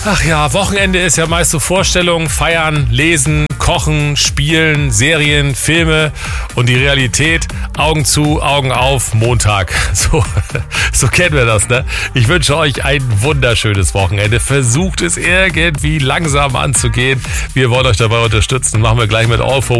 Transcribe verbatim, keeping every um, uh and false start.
Ach ja, Wochenende ist ja meist so Vorstellungen, feiern, lesen, kochen, spielen, Serien, Filme und die Realität, Augen zu, Augen auf, Montag. So, so kennen wir das, ne? Ich wünsche euch ein wunderschönes Wochenende. Versucht es irgendwie langsam anzugehen. Wir wollen euch dabei unterstützen. Machen wir gleich mit All for